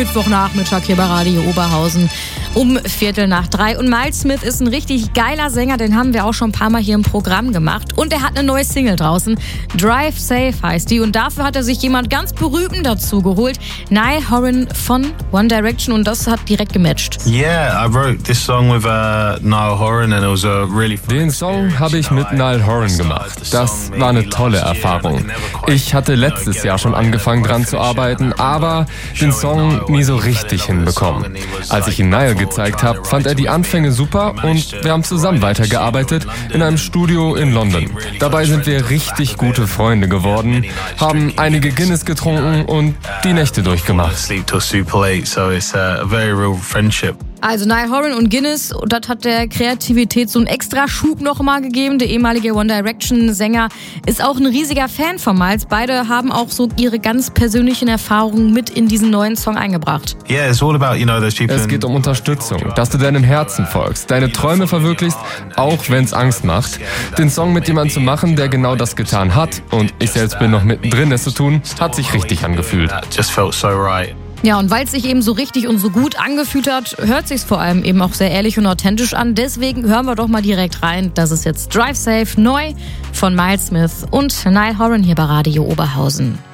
Mittwochnachmittag hier bei Radio Oberhausen um 2:45. Und Miles Smith ist ein richtig geiler Sänger, den haben wir auch schon ein paar Mal hier im Programm gemacht. Und er hat eine neue Single draußen, Drive Safe heißt die. Und dafür hat er sich jemand ganz berühmten dazu geholt, Niall Horan von One Direction. Und das hat direkt gematcht. Yeah, I wrote this song with Niall Horan and it was a really fun Den Song habe ich mit Niall Horan gemacht. Das war eine tolle Erfahrung. Ich hatte letztes Jahr schon angefangen dran zu arbeiten, aber den Song nie so richtig hinbekommen. Als ich ihn Niall gezeigt habe, fand er die Anfänge super und wir haben zusammen weitergearbeitet in einem Studio in London. Dabei sind wir richtig gute Freunde geworden, haben einige Guinness getrunken und die Nächte durchgemacht. Also Niall Horan und Guinness, das hat der Kreativität so einen extra Schub nochmal gegeben. Der ehemalige One Direction-Sänger ist auch ein riesiger Fan von Miles. Beide haben auch so ihre ganz persönlichen Erfahrungen mit in diesen neuen Song eingebracht. Es geht um Unterstützung, dass du deinem Herzen folgst, deine Träume verwirklichst, auch wenn es Angst macht. Den Song mit jemandem zu machen, der genau das getan hat, und ich selbst bin noch mittendrin, es zu tun, hat sich richtig angefühlt. Ja, und weil es sich eben so richtig und so gut angefühlt hat, hört sich's vor allem eben auch sehr ehrlich und authentisch an. Deswegen hören wir doch mal direkt rein. Das ist jetzt Drive Safe neu von Miles Smith und Niall Horan hier bei Radio Oberhausen.